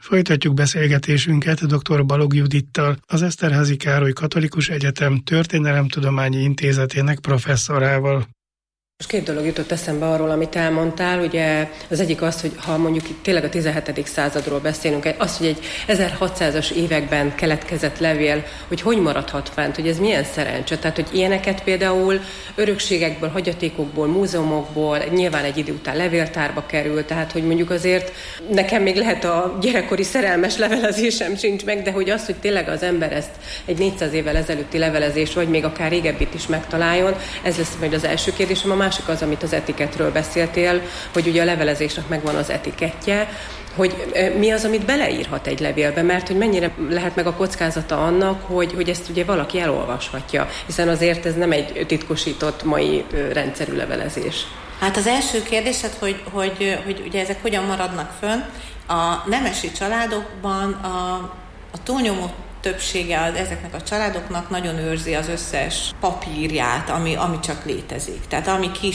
Folytatjuk beszélgetésünket dr. Balogh Judittal, az Eszterházy Károly Katolikus Egyetem Történelemtudományi Intézetének professzorával. Most két dolog jutott eszembe arról, amit elmondtál. Ugye az egyik az, hogy ha mondjuk itt tényleg a 17. századról beszélünk, az, hogy egy 1600-as években keletkezett levél, hogy maradhat fent, hogy ez milyen szerencse. Tehát, hogy ilyeneket például örökségekből, hagyatékokból, múzeumokból, nyilván egy idő után levéltárba kerül, tehát, hogy mondjuk azért nekem még lehet a gyerekkori szerelmes levelezésem sincs meg, de hogy az, hogy tényleg az ember ezt egy 400 évvel ezelőtti levelezés, vagy még akár régebbit is megtaláljon, ez lesz majd az első kérdésem. A másik az, amit az etiketről beszéltél, hogy ugye a levelezésnek megvan az etikettje, hogy mi az, amit beleírhat egy levélbe, mert hogy mennyire lehet meg a kockázata annak, hogy ezt ugye valaki elolvashatja, hiszen azért ez nem egy titkosított mai rendszerű levelezés. Hát az első kérdésed, hogy ugye ezek hogyan maradnak fönn. A nemesi családokban a túlnyomó többsége ezeknek a családoknak nagyon őrzi az összes papírját, ami csak létezik. Tehát ami